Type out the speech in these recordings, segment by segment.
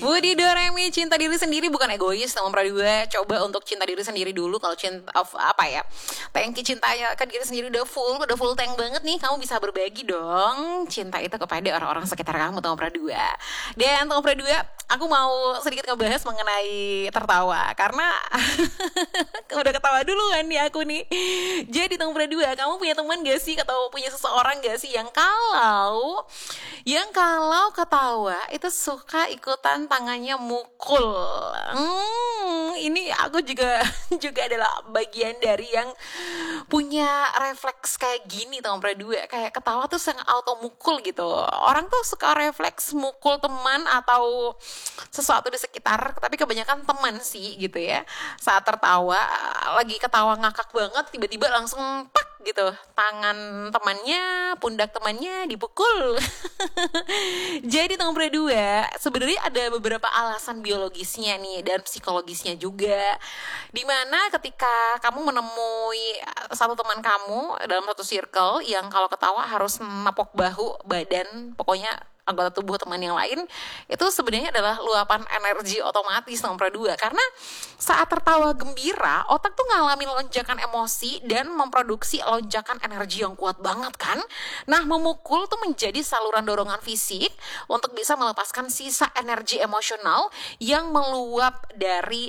Budi Doremi, cinta diri sendiri bukan egois nomor 2. Coba untuk cinta diri sendiri dulu. Kalau cinta apa ya, tangki cintanya ke diri sendiri udah full tank banget nih, kamu bisa berbagi dong cinta itu kepada orang-orang sekitar kamu. Nomor 2. Dan nomor 2, aku mau sedikit ngebahas mengenai tertawa karena udah ketawa duluan nih aku nih. Jadi nomor 2, kamu punya teman gak sih atau punya seseorang gak sih yang kalau ketawa itu suka ikutan tangannya mukul. Ini aku juga adalah bagian dari yang punya refleks kayak gini. Nomor 2, kayak ketawa tuh sangat auto mukul gitu. Orang tuh suka refleks mukul teman atau sesuatu di sekitar, tapi kebanyakan teman sih gitu ya. Saat tertawa, lagi ketawa ngakak banget, tiba-tiba langsung pak gitu, tangan temannya, pundak temannya dipukul. Jadi nomor 2, sebenarnya ada beberapa alasan biologisnya nih dan psikologisnya juga. Dimana ketika kamu menemui satu teman kamu dalam satu circle yang kalau ketawa harus nepok bahu, badan, pokoknya anggota tubuh teman yang lain, itu sebenarnya adalah luapan energi otomatis nomor 2. Karena saat tertawa gembira, otak tuh ngalamin lonjakan emosi dan memproduksi lonjakan energi yang kuat banget kan. Nah, memukul tuh menjadi saluran dorongan fisik untuk bisa melepaskan sisa energi emosional yang meluap dari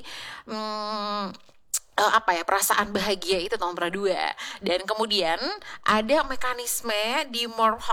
perasaan bahagia itu nomor 2. Dan kemudian ada mekanisme di